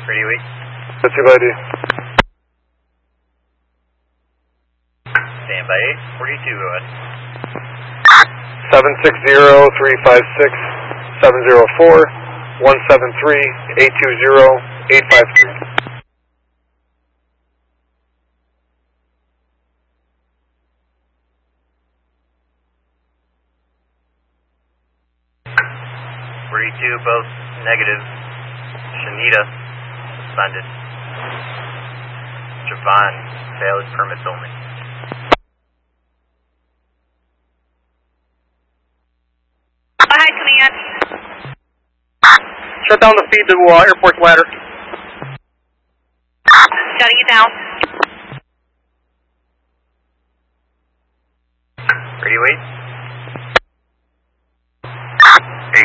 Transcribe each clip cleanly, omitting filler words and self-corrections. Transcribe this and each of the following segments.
Ready, wait. What's your ID? Stand by 842, go ahead. 760-356-704-173-820-853. Both negative. Shanita, suspended. Javon, valid permits only. Hi, command. Shut down the feed to airport ladder. Shutting it down. Ready, wait. 8.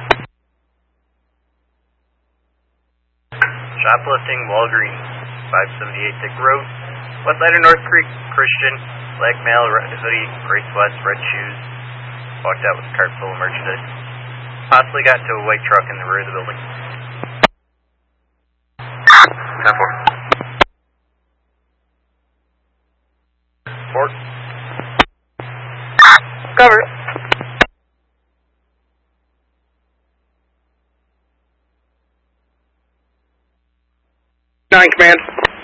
Shoplifting, Walgreens, 578 Dick Road, west side of North Creek, Christian, black male, red hoodie, gray sweats, red shoes, walked out with a cart full of merchandise. Possibly got into a white truck in the rear of the building. 10-4. Fort. Cover. 9 command.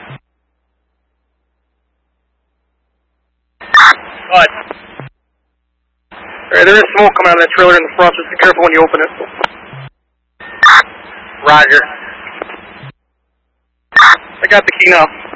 Alright. Alright, there is smoke coming out of that trailer in the front, just be careful when you open it. Roger. I got the key now.